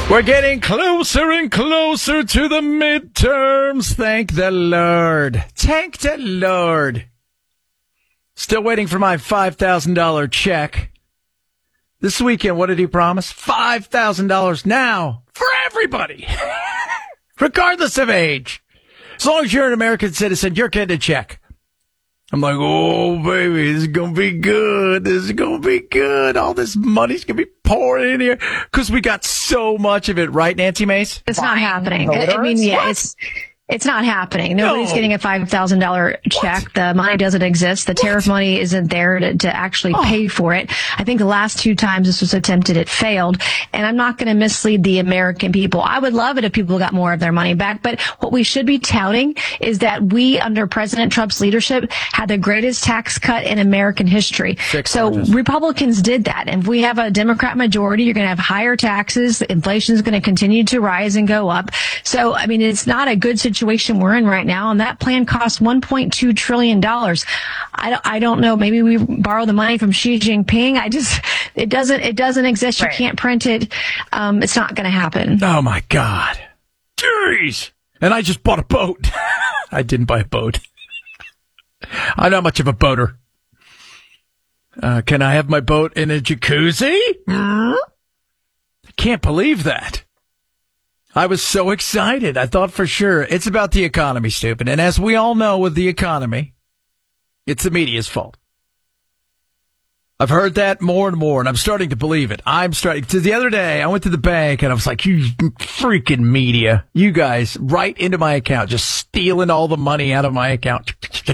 We're getting closer and closer to the midterms. Thank the Lord. Thank the Lord. Still waiting for my $5,000 check. This weekend, what did he promise? $5,000 now for everybody, regardless of age. As long as you're an American citizen, you're getting a check. I'm like, oh, baby, this is going to be good. This is going to be good. All this money's going to be pouring in here because we got so much of it. Right, Nancy Mace? It's not happening. I mean, yeah, it's not happening. Nobody's getting a $5,000 check. What? The money doesn't exist. The tariff money isn't there to actually pay for it. I think the last 2 times this was attempted, it failed. And I'm not going to mislead the American people. I would love it if people got more of their money back. But what we should be touting is that we, under President Trump's leadership, had the greatest tax cut in American history. So Republicans did that. And if we have a Democrat majority, you're going to have higher taxes. Inflation is going to continue to rise and go up. So, I mean, it's not a good situation we're in right now, and that plan costs $1.2 trillion. I don't know. Maybe we borrow the money from Xi Jinping. It doesn't exist. Right. You can't print it. It's not going to happen. Oh my God. Jeez. And I just bought a boat. I didn't buy a boat. I'm not much of a boater. Can I have my boat in a jacuzzi? I can't believe that. I was so excited. I thought for sure it's about the economy, stupid. And as we all know with the economy, it's the media's fault. I've heard that more and more, and I'm starting to believe it. The other day, I went to the bank, and I was like, you freaking media. You guys, right into my account, just stealing all the money out of my account.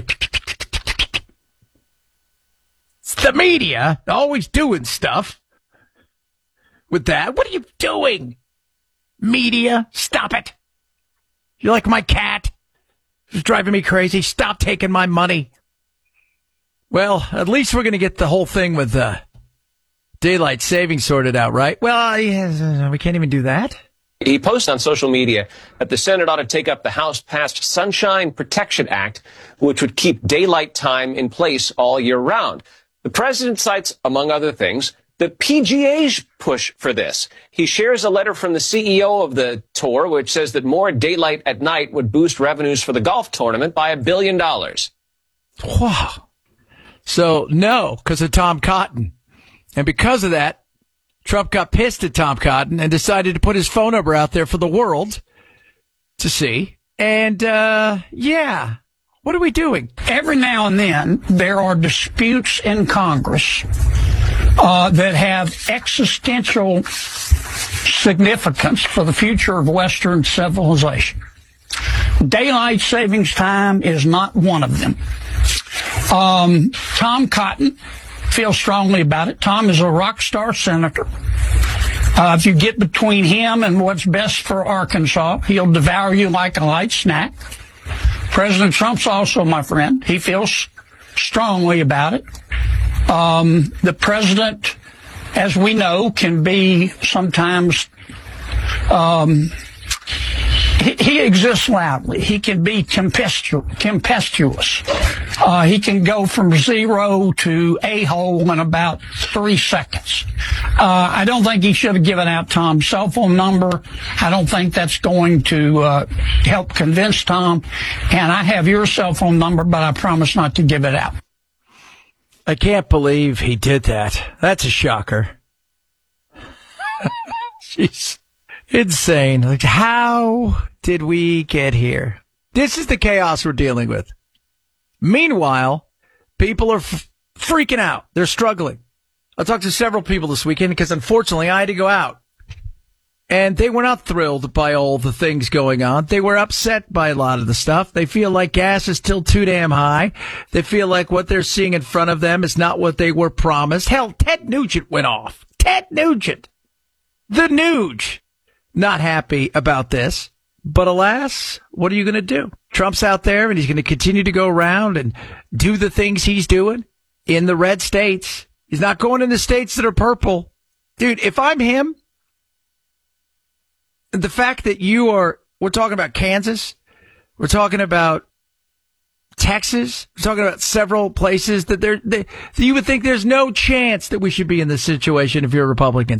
It's the media, always doing stuff with that. What are you doing? Media, stop it. You're like my cat. It's driving me crazy. Stop taking my money. Well, at least we're going to get the whole thing with daylight savings sorted out, right? Well, we can't even do that. He posted on social media that the Senate ought to take up the House-passed Sunshine Protection Act, which would keep daylight time in place all year round. The president cites, among other things, the PGA's push for this. He shares a letter from the CEO of the tour, which says that more daylight at night would boost revenues for the golf tournament by $1 billion. Wow. So, no, because of Tom Cotton. And because of that, Trump got pissed at Tom Cotton and decided to put his phone number out there for the world to see. And, yeah. What are we doing? Every now and then, there are disputes in Congress that have existential significance for the future of Western civilization. Daylight savings time is not one of them. Tom Cotton feels strongly about it. Tom is a rock star senator. If you get between him and what's best for Arkansas, he'll devour you like a light snack. President Trump's also my friend. He feels strongly about it. The president, as we know, can be sometimes, he exists loudly. He can be tempestuous. He can go from 0 to a-hole in about 3 seconds. I don't think he should have given out Tom's cell phone number. I don't think that's going to help convince Tom. And I have your cell phone number, but I promise not to give it out. I can't believe he did that. That's a shocker. Jeez. Insane. Like, how did we get here? This is the chaos we're dealing with. Meanwhile, people are freaking out. They're struggling. I talked to several people this weekend because, unfortunately, I had to go out. And they were not thrilled by all the things going on. They were upset by a lot of the stuff. They feel like gas is still too damn high. They feel like what they're seeing in front of them is not what they were promised. Hell, Ted Nugent went off. Ted Nugent. The Nuge. Not happy about this. But alas, what are you going to do? Trump's out there and he's going to continue to go around and do the things he's doing in the red states. He's not going in the states that are purple. Dude, if I'm him, the fact that we're talking about Kansas, we're talking about Texas, we're talking about several places that you would think there's no chance that we should be in this situation if you're a Republican.